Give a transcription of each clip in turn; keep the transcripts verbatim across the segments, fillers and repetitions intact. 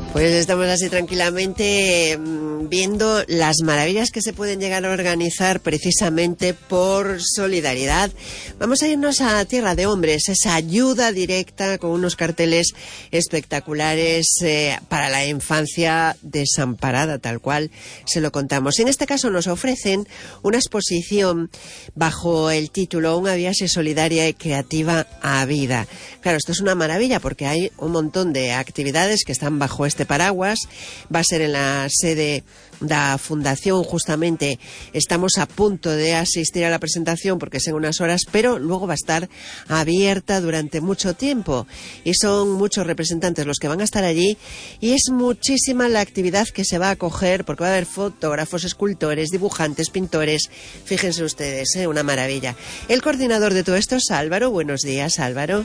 Pues estamos así tranquilamente viendo las maravillas que se pueden llegar a organizar precisamente por solidaridad. Vamos a irnos a Tierra de Hombres, esa ayuda directa con unos carteles espectaculares eh, para la infancia desamparada, tal cual se lo contamos. En este caso nos ofrecen una exposición bajo el título Una viaxe solidaria y creativa a vida. Claro, esto es una maravilla porque hay un montón de actividades que están bajo este paraguas. Va a ser en la sede da Fundación, justamente estamos a punto de asistir a la presentación porque es en unas horas, pero luego va a estar abierta durante mucho tiempo y son muchos representantes los que van a estar allí y es muchísima la actividad que se va a acoger porque va a haber fotógrafos, escultores, dibujantes, pintores. Fíjense ustedes, ¿eh? Una maravilla. El coordinador de todo esto es Álvaro. Buenos días, Álvaro.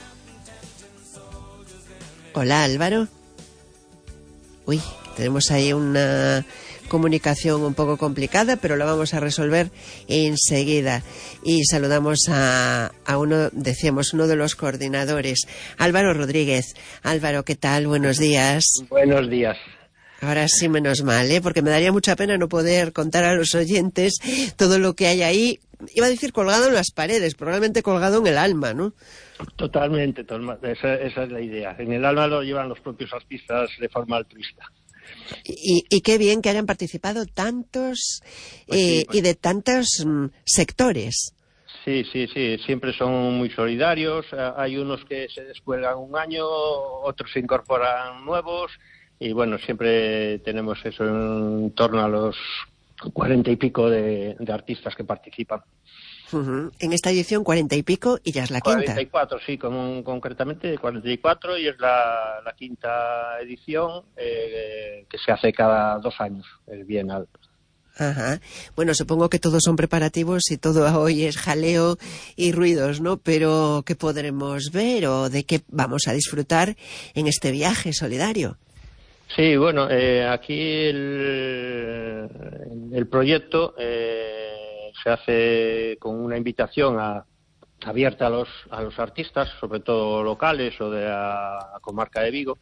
Hola, Álvaro. Uy, tenemos ahí una comunicación un poco complicada, pero la vamos a resolver enseguida. Y saludamos a, a uno, decíamos, uno de los coordinadores, Álvaro Rodríguez. Álvaro, ¿qué tal? Buenos días. Buenos días. Ahora sí, menos mal, ¿eh? Porque me daría mucha pena no poder contar a los oyentes todo lo que hay ahí. Iba a decir colgado en las paredes, probablemente colgado en el alma, ¿no? Totalmente, esa, esa es la idea. En el alma lo llevan los propios artistas de forma altruista. Y, y qué bien que hayan participado tantos pues sí, eh, pues... y de tantos mm, sectores. Sí, sí, sí, siempre son muy solidarios. Hay unos que se descuelgan un año, otros se incorporan nuevos y bueno, siempre tenemos eso en torno a los cuarenta y pico de, de artistas que participan. Uh-huh. En esta edición cuarenta y pico y ya es la quinta. cuarenta y cuatro, sí, con, concretamente cuarenta y cuatro y es la, la quinta edición eh, que se hace cada dos años, el Bienal. Ajá. Bueno, supongo que todos son preparativos y todo hoy es jaleo y ruidos, ¿no? Pero ¿qué podremos ver o de qué vamos a disfrutar en este viaje solidario? Sí, bueno, eh, aquí el, el proyecto eh, se hace con una invitación a, abierta a los, a los artistas, sobre todo locales o de la comarca de Vigo,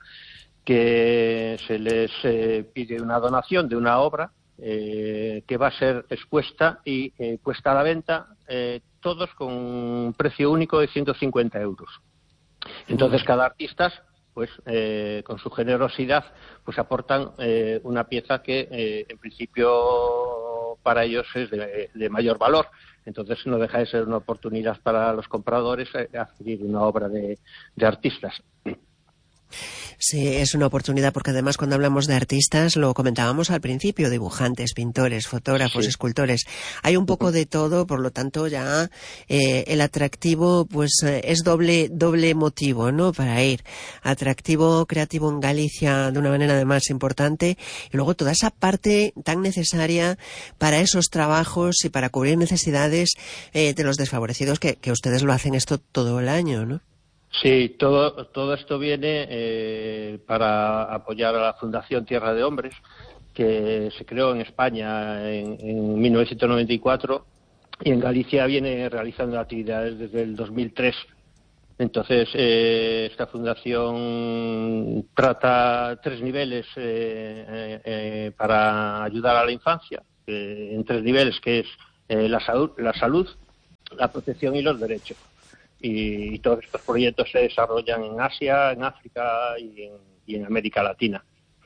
que se les eh, pide una donación de una obra eh, que va a ser expuesta y eh, puesta a la venta, eh, todos con un precio único de ciento cincuenta euros. Entonces, cada artista, pues eh, con su generosidad, pues aportan eh, una pieza que eh, en principio para ellos es de, de mayor valor. Entonces no deja de ser una oportunidad para los compradores eh, adquirir una obra de, de artistas. Sí, es una oportunidad porque además cuando hablamos de artistas, lo comentábamos al principio, dibujantes, pintores, fotógrafos, sí. escultores, hay un poco de todo, por lo tanto ya eh, el atractivo pues eh, es doble doble motivo, ¿no? Para ir. Atractivo creativo en Galicia de una manera además importante y luego toda esa parte tan necesaria para esos trabajos y para cubrir necesidades eh, de los desfavorecidos que, que ustedes lo hacen esto todo el año, ¿no? Sí, todo, todo esto viene eh, para apoyar a la Fundación Tierra de Hombres, que se creó en España en, en mil novecientos noventa y cuatro y en Galicia viene realizando actividades desde el dos mil tres. Entonces, eh, esta fundación trata tres niveles eh, eh, eh, para ayudar a la infancia, eh, en tres niveles, que es eh, la salud, la salud, la protección y los derechos. Y, y todos estos proyectos se desarrollan en Asia, en África y en, y en América Latina.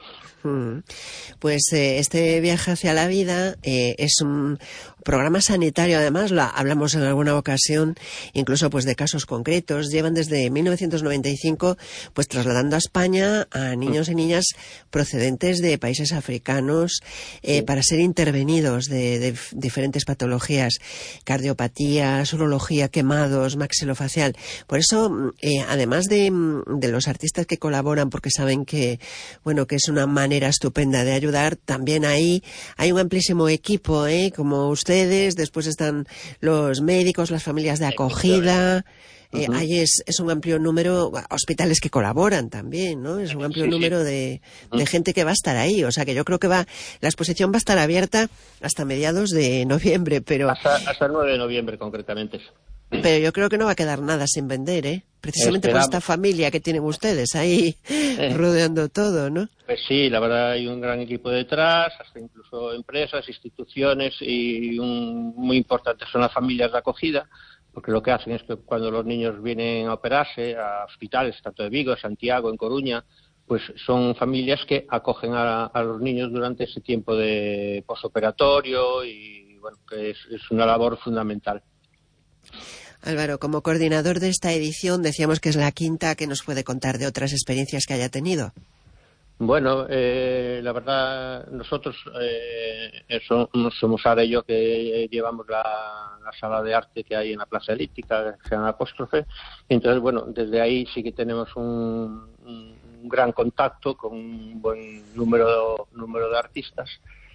Pues eh, este viaje hacia la vida eh, es un programa sanitario, además lo hablamos en alguna ocasión, incluso pues de casos concretos. Llevan desde mil novecientos noventa y cinco pues trasladando a España a niños y niñas procedentes de países africanos eh, sí. para ser intervenidos de, de diferentes patologías, cardiopatía, urología, quemados, maxilofacial. Por eso, eh, además de, de los artistas que colaboran, porque saben que bueno que es una manera estupenda de ayudar, también ahí hay un amplísimo equipo, ¿eh? Como ustedes, después están los médicos, las familias de acogida, eh, uh-huh. ahí es, es un amplio número, hospitales que colaboran también, ¿no? Es un amplio sí, número sí. De, de uh-huh. gente que va a estar ahí, o sea que yo creo que va, la exposición va a estar abierta hasta mediados de noviembre, pero... Hasta, hasta el nueve de noviembre concretamente. Pero yo creo que no va a quedar nada sin vender, ¿eh? Precisamente Esperamos. por esta familia que tienen ustedes ahí eh. rodeando todo, ¿no? Pues sí, la verdad hay un gran equipo detrás, hasta incluso empresas, instituciones, y un, muy importante son las familias de acogida, porque lo que hacen es que cuando los niños vienen a operarse a hospitales, tanto de Vigo, Santiago, en Coruña, pues son familias que acogen a, a los niños durante ese tiempo de posoperatorio y bueno, que es, es una labor fundamental. Álvaro, como coordinador de esta edición, decíamos que es la quinta, que nos puede contar de otras experiencias que haya tenido. Bueno, eh, la verdad, nosotros eh, eso, somos ahora y yo que llevamos la, la sala de arte que hay en la Plaza Elíptica, que se llama Apóstrofe. Entonces, bueno, desde ahí sí que tenemos un, un gran contacto con un buen número, número de artistas.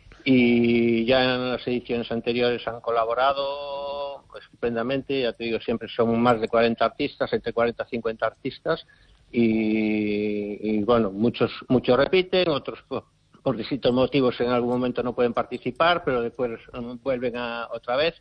Y ya en las ediciones anteriores han colaborado estupendamente, ya te digo, siempre son más de cuarenta artistas, entre cuarenta y cincuenta artistas, y, y bueno, muchos muchos repiten, otros por, por distintos motivos en algún momento no pueden participar, pero después vuelven a otra vez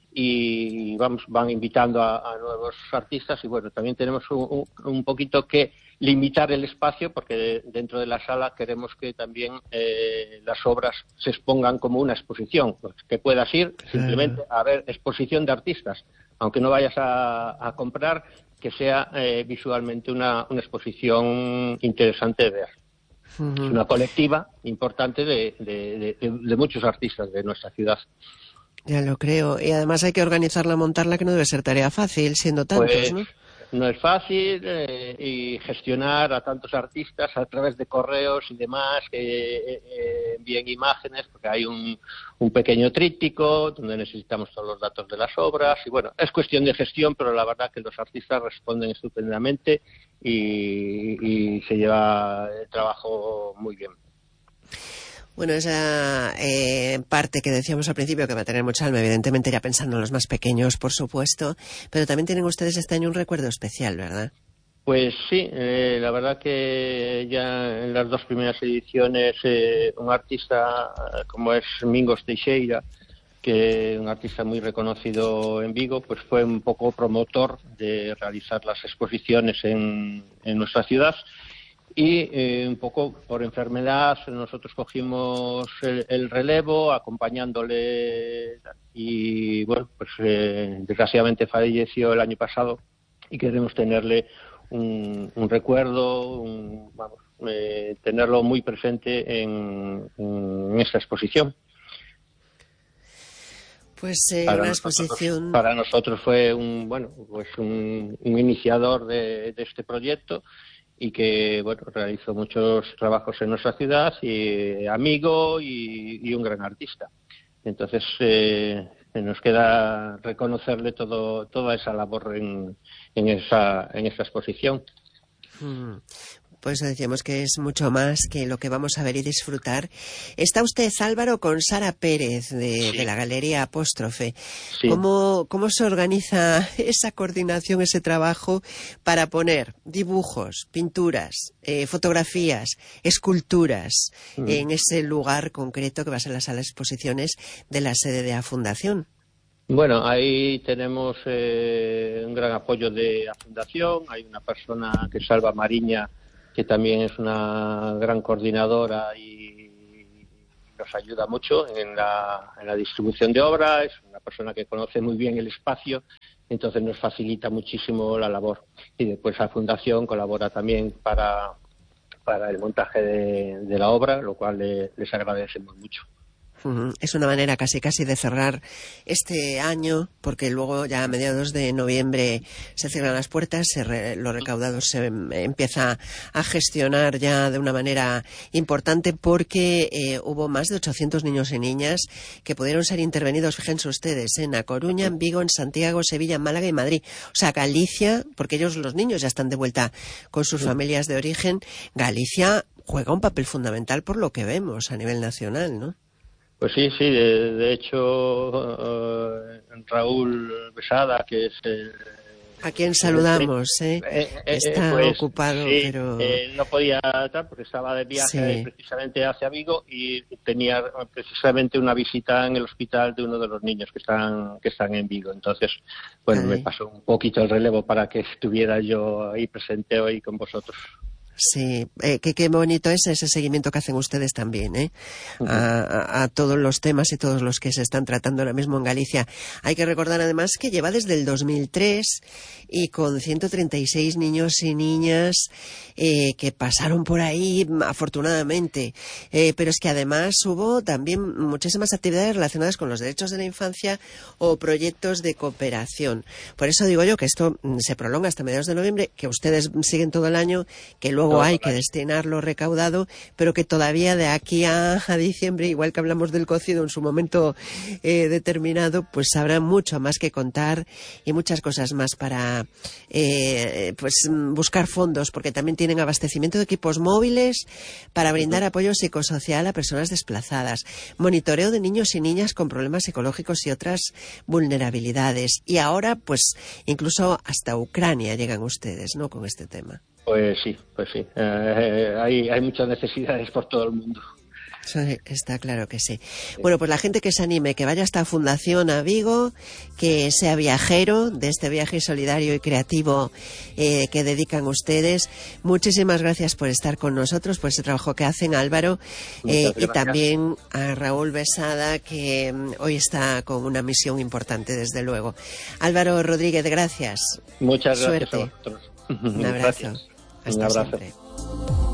y vamos van invitando a, a nuevos artistas. Y bueno, también tenemos un, un poquito que limitar el espacio, porque dentro de la sala queremos que también eh, las obras se expongan como una exposición, que puedas ir simplemente a ver exposición de artistas, aunque no vayas a, a comprar, que sea eh, visualmente una, una exposición interesante de ver. Uh-huh. Es una colectiva importante de, de, de, de muchos artistas de nuestra ciudad. Ya lo creo, y además hay que organizarla, montarla, que no debe ser tarea fácil, siendo tantos, pues, ¿no? No es fácil eh, y gestionar a tantos artistas a través de correos y demás que eh, eh, envíen imágenes, porque hay un, un pequeño tríptico donde necesitamos todos los datos de las obras y bueno, es cuestión de gestión, pero la verdad que los artistas responden estupendamente y, y se lleva el trabajo muy bien. Bueno, esa eh, parte que decíamos al principio, que va a tener mucha alma, evidentemente ya pensando en los más pequeños, por supuesto, pero también tienen ustedes este año un recuerdo especial, ¿verdad? Pues sí, eh, la verdad que ya en las dos primeras ediciones eh, un artista como es Mingos Teixeira, que es un artista muy reconocido en Vigo, pues fue un poco promotor de realizar las exposiciones en, en nuestra ciudad. Y eh, un poco por enfermedad nosotros cogimos el, el relevo acompañándole y bueno, pues eh, desgraciadamente falleció el año pasado y queremos tenerle un, un recuerdo, un, vamos, eh, tenerlo muy presente en, en esta exposición. Pues eh, para una nosotros, exposición... Para nosotros fue un, bueno, pues un, un iniciador de, de este proyecto y que bueno realizó muchos trabajos en nuestra ciudad, y amigo y, y un gran artista. Entonces eh, nos queda reconocerle todo toda esa labor en, en esa en esa exposición. Hmm. Por eso decíamos que es mucho más que lo que vamos a ver y disfrutar. Está usted, Álvaro, con Sara Pérez, de, sí. de la Galería Apóstrofe. Sí. ¿Cómo, ¿Cómo se organiza esa coordinación, ese trabajo para poner dibujos, pinturas, eh, fotografías, esculturas mm. en ese lugar concreto que va a ser la sala de exposiciones de la sede de la Fundación? Bueno, ahí tenemos eh, un gran apoyo de la Fundación. Hay una persona que es Salva Mariña, que también es una gran coordinadora y nos ayuda mucho en la, en la distribución de obra. Es una persona que conoce muy bien el espacio, entonces nos facilita muchísimo la labor. Y después la Fundación colabora también para, para el montaje de, de la obra, lo cual le, les agradecemos mucho. Es una manera casi casi de cerrar este año, porque luego ya a mediados de noviembre se cierran las puertas, se re, lo recaudado se empieza a gestionar ya de una manera importante, porque eh, hubo más de ochocientos niños y niñas que pudieron ser intervenidos, fíjense ustedes, en A Coruña, en Vigo, en Santiago, Sevilla, en Málaga y Madrid. O sea, Galicia, porque ellos los niños ya están de vuelta con sus familias de origen, Galicia juega un papel fundamental por lo que vemos a nivel nacional, ¿no? Pues sí, sí, de, de hecho uh, Raúl Besada, que es el, A quien saludamos, ¿eh? eh, eh Está pues, ocupado, sí, pero... Eh, no podía estar porque estaba de viaje sí. precisamente hacia Vigo y tenía precisamente una visita en el hospital de uno de los niños que están que están en Vigo. Entonces, bueno, Ay. me pasó un poquito el relevo para que estuviera yo ahí presente hoy con vosotros. Sí, eh, qué, qué bonito es ese seguimiento que hacen ustedes también, ¿eh? Uh-huh. a, a, a todos los temas y todos los que se están tratando ahora mismo en Galicia. Hay que recordar además que lleva desde el dos mil tres y con ciento treinta y seis niños y niñas eh, que pasaron por ahí, afortunadamente. Eh, pero es que además hubo también muchísimas actividades relacionadas con los derechos de la infancia o proyectos de cooperación. Por eso digo yo que esto se prolonga hasta mediados de noviembre, que ustedes siguen todo el año, que luego Luego hay que destinar lo recaudado, pero que todavía de aquí a, a diciembre, igual que hablamos del cocido en su momento eh, determinado, pues habrá mucho más que contar y muchas cosas más para eh, pues buscar fondos, porque también tienen abastecimiento de equipos móviles para brindar apoyo psicosocial a personas desplazadas, monitoreo de niños y niñas con problemas psicológicos y otras vulnerabilidades. Y ahora, pues, incluso hasta Ucrania llegan ustedes, ¿no?, con este tema. Pues sí, pues sí. Eh, hay, hay muchas necesidades por todo el mundo. Sí, está claro que sí. Bueno, pues la gente que se anime, que vaya a esta fundación a Vigo, que sea viajero de este viaje solidario y creativo eh, que dedican ustedes. Muchísimas gracias por estar con nosotros, por ese trabajo que hacen, Álvaro, eh, y también a Raúl Besada, que um, hoy está con una misión importante, desde luego. Álvaro Rodríguez, gracias. Muchas Suerte. gracias a vosotros. Un abrazo. Gracias. Hasta Un abrazo. siempre.